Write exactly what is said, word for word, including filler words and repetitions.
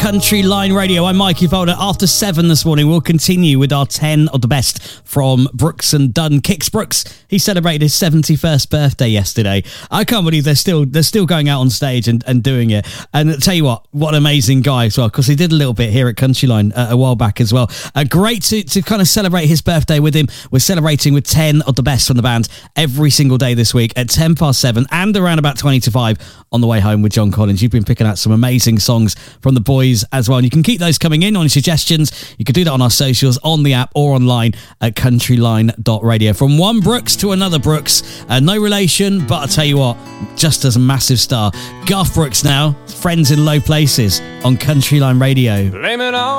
Country Line Radio. I'm Mikey Folder. After seven this morning, we'll continue with our ten of the best from Brooks and Dunn. Kix Brooks, he celebrated his seventy-first birthday yesterday. I can't believe they're still they're still going out on stage and, and doing it. And I'll tell you what, what an amazing guy as well, because he did a little bit here at Country Line uh, a while back as well. Uh, great to, to kind of celebrate his birthday with him. We're celebrating with ten of the best from the band every single day this week at ten past seven and around about twenty to five on the way home with John Collins. You've been picking out some amazing songs from the boys as well, and you can keep those coming in on your suggestions. You can do that on our socials, on the app, or online at countryline dot radio. From one Brooks to another Brooks, uh, no relation, but I'll tell you what, just as a massive star. Garth Brooks now, Friends in Low Places on Country Line Radio. Blame it on